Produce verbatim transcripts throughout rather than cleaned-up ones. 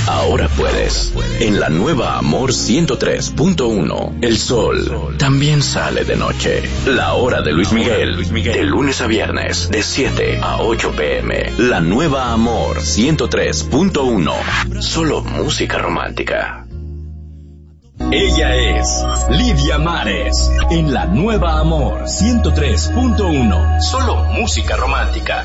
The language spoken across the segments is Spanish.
ahora puedes. En la nueva Amor ciento tres punto uno, el sol también sale de noche. La hora de Luis Miguel, de lunes a viernes, de siete a ocho pm. La nueva Amor ciento tres punto uno, solo música romántica. Ella es Lidia Mares, en la nueva Amor ciento tres punto uno, solo música romántica.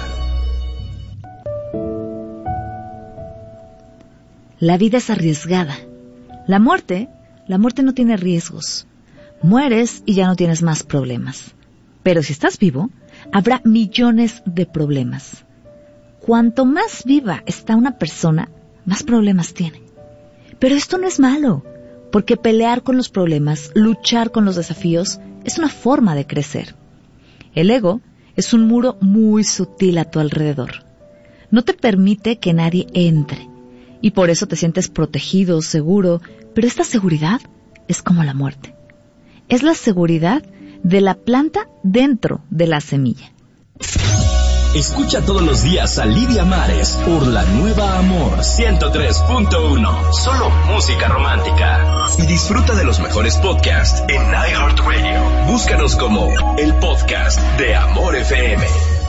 La vida es arriesgada. La muerte, la muerte no tiene riesgos. Mueres y ya no tienes más problemas. Pero si estás vivo, habrá millones de problemas. Cuanto más viva está una persona, más problemas tiene. Pero esto no es malo, porque pelear con los problemas, luchar con los desafíos, es una forma de crecer. El ego es un muro muy sutil a tu alrededor. No te permite que nadie entre. Y por eso te sientes protegido, seguro, pero esta seguridad es como la muerte. Es la seguridad de la planta dentro de la semilla. Escucha todos los días a Lidia Mares por la nueva Amor ciento tres punto uno, solo música romántica. Y disfruta de los mejores podcasts en iHeartRadio. Búscanos como el podcast de Amor F M.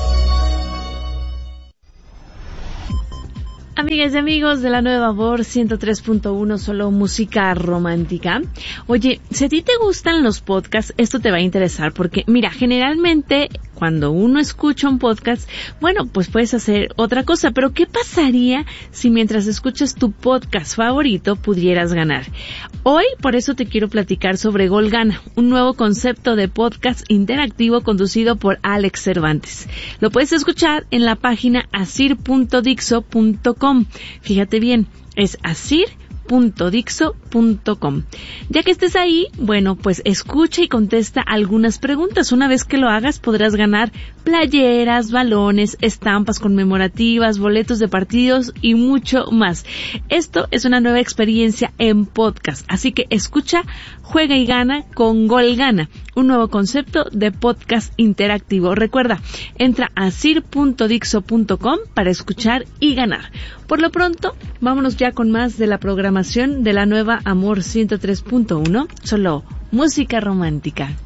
Amigas y amigos de la nueva Amor ciento tres punto uno, solo música romántica. Oye, si a ti te gustan los podcasts, esto te va a interesar porque, mira, generalmente cuando uno escucha un podcast, bueno, pues puedes hacer otra cosa, pero ¿qué pasaría si mientras escuchas tu podcast favorito pudieras ganar? Hoy, por eso te quiero platicar sobre Gol Gana, un nuevo concepto de podcast interactivo conducido por Alex Cervantes. Lo puedes escuchar en la página asir punto dixo punto com. Fíjate bien, es asir punto dixo punto com. Ya que estés ahí, bueno, pues escucha y contesta algunas preguntas. Una vez que lo hagas, podrás ganar playeras, balones, estampas conmemorativas, boletos de partidos y mucho más. Esto es una nueva experiencia en podcast, así que escucha, juega y gana con Gol Gana, un nuevo concepto de podcast interactivo. Recuerda, entra a asir punto dixo punto com para escuchar y ganar. Por lo pronto, vámonos ya con más de la programación de la nueva Amor ciento tres punto uno, solo música romántica.